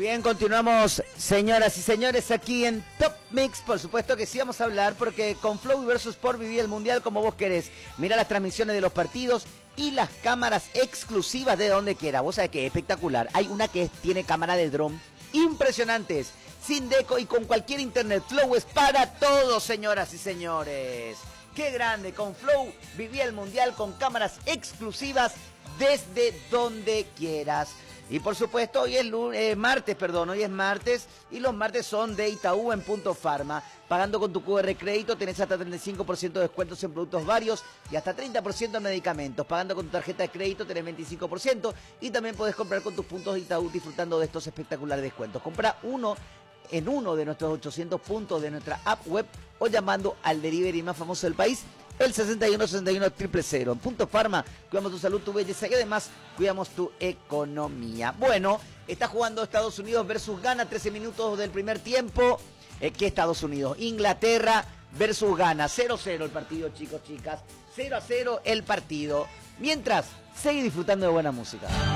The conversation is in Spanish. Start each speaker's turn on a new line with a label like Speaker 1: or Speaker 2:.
Speaker 1: Bien, continuamos, señoras y señores, aquí en Top Mix. Por supuesto que sí vamos a hablar, porque con Flow y Versus Sport viví el Mundial como vos querés. Mirá las transmisiones de los partidos y las cámaras exclusivas de donde quiera. Vos sabés que es espectacular. Hay una que tiene cámara de dron impresionantes, sin deco y con cualquier internet. Flow es para todos, señoras y señores. ¡Qué grande! Con Flow viví el Mundial con cámaras exclusivas desde donde quieras. Y por supuesto, hoy es martes y los martes son de Itaú en Punto Farma. Pagando con tu QR crédito tenés hasta 35% de descuentos en productos varios y hasta 30% en medicamentos. Pagando con tu tarjeta de crédito tenés 25% y también podés comprar con tus puntos de Itaú disfrutando de estos espectaculares descuentos. Compra en uno de nuestros 800 puntos de nuestra app web o llamando al delivery más famoso del país, el 6161-000. En Punto Farma cuidamos tu salud, tu belleza y además cuidamos tu economía. Bueno, está jugando Estados Unidos versus Ghana, 13 minutos del primer tiempo. ¿Qué Estados Unidos? Inglaterra versus Ghana. 0-0 el partido, chicos, chicas. 0-0 el partido. Mientras, sigue disfrutando de buena música.